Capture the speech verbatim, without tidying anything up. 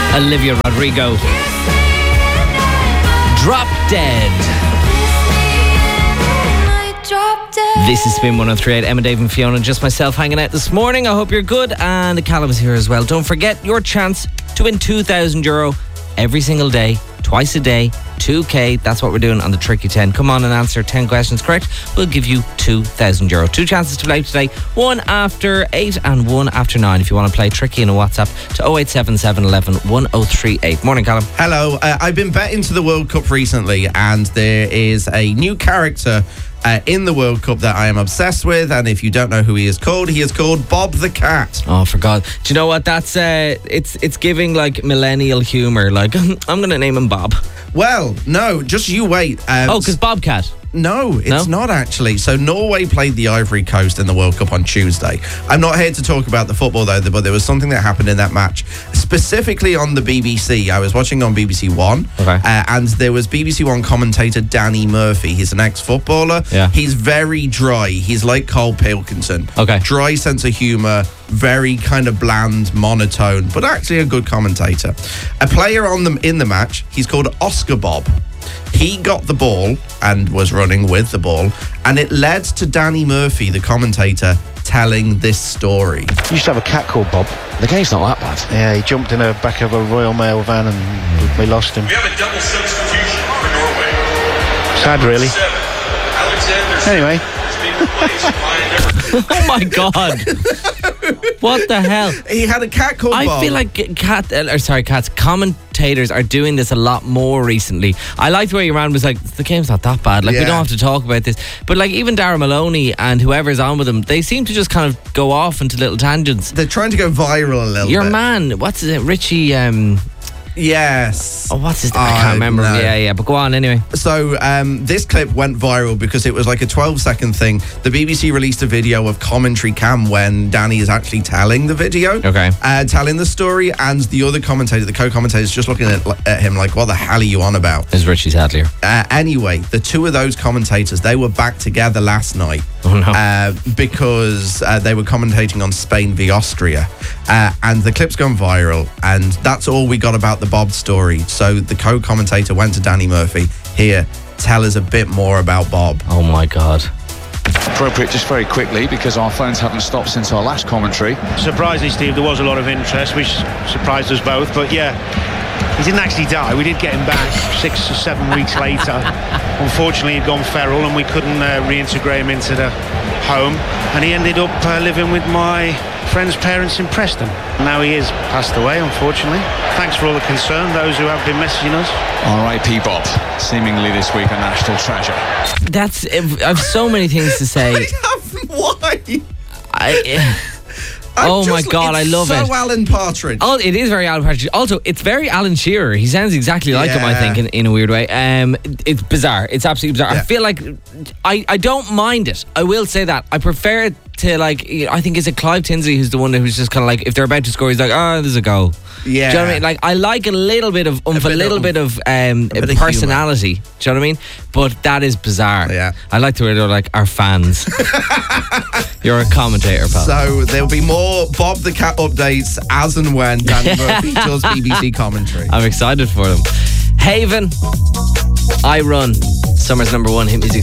Olivia Rodrigo. Drop Dead. This is Spin one oh three point eight. Emma, Dave and Fiona, just myself hanging out this morning. I hope you're good, and Callum is here as well. Don't forget your chance to win two thousand euro every single day, twice a day, two K. That's what we're doing on the Tricky ten. Come on and answer ten questions correct. We'll give you two thousand euro. Two chances to play today, one after eight and one after nine. If you want to play Tricky in a WhatsApp to oh eight seven seven, eleven, one oh three eight. Morning, Callum. Hello. Uh, I've been betting to the World Cup recently, and there is a new character Uh, in the World Cup that I am obsessed with, and if you don't know who he is called, he is called Bob the Cat. Oh, for God. Do you know what? That's uh, it's it's giving like millennial humour. Like, I'm going to name him Bob. Well, no, just you wait. Um, Oh, because Bobcat. No, it's No? not actually. So Norway played the Ivory Coast in the World Cup on Tuesday. I'm not here to talk about the football though, but there was something that happened in that match, specifically on the B B C. I was watching on B B C One, Okay. uh, and there was B B C One commentator Danny Murphy. He's an ex-footballer. Yeah. He's very dry. He's like Cole Pilkington. Okay. Dry sense of humour, very kind of bland, monotone, but actually a good commentator. A player on them in the match, he's called Oscar Bob. He got the ball and was running with the ball, and it led to Danny Murphy, the commentator, telling this story. You used to have a cat called Bob. The game's not that bad. Yeah, he jumped in the back of a Royal Mail van and we lost him. We have a double substitution for Norway. Sad, really. Seven. Alexander Anyway. has been replaced by a number Oh, my God. What the hell? He had a cat called I Bob. feel like cat, uh, or sorry, cats, commentators are doing this a lot more recently. I like the way your man was like, the game's not that bad. Like, we Yeah. don't have to talk about this. But like, even Darren Maloney and whoever's on with him, they seem to just kind of go off into little tangents. They're trying to go viral a little Your bit. man, what's it, Richie, um, Yes. oh, what's his name? I Oh, can't remember. no. Yeah, yeah, but go on anyway. So um, this clip went viral because it was like a twelve second thing. The B B C released a video of commentary cam when Danny is actually telling the video. Okay. Uh, telling the story, and the other commentator, the co-commentator, is just looking at, at him like, what the hell are you on about? It's Richie Sadlier. Uh, anyway, the two of those commentators, they were back together last night. Oh, no. Uh, because uh, they were commentating on Spain v Austria. Uh, and the clip's gone viral, and that's all we got about the Bob story. So the co-commentator went to Danny Murphy. Here, tell us a bit more about Bob. Oh, my God. Appropriate just very quickly because our phones haven't stopped since our last commentary. Surprisingly, Steve, there was a lot of interest, which surprised us both. But yeah, he didn't actually die. We did get him back six or seven weeks later. Unfortunately, he'd gone feral and we couldn't uh, reintegrate him into the home. And he ended up uh, living with my friend's parents in Preston. Now he is passed away, unfortunately. Thanks for all the concern, those who have been messaging us. R I P Bob, seemingly this week a national treasure. That's, I've so many things to say. Why? I... I'm Oh, my just- God, I it's love so it. So Alan Partridge. Oh, it is very Alan Partridge. Also, it's very Alan Shearer. He sounds exactly like him, I Yeah. think, in, in a weird way. Um, it's bizarre. It's absolutely bizarre. I Yeah. feel like I, I don't mind it. I will say that. I prefer it to, like, I think, is it Clive Tinsley who's the one who's just kind of like, if they're about to score, he's like, oh, there's a goal. Yeah. Do you know what I mean? Like, I like a little bit of oomph, a, bit little of bit of um, bit of personality. Do you know what I mean? But that is bizarre. Yeah. I like the way they're like, our fans. You're a commentator, pal. So there'll be more Bob the Cat updates as and when Danny Murphy does B B C commentary. I'm excited for them. Haven, I Run, summer's number one hit music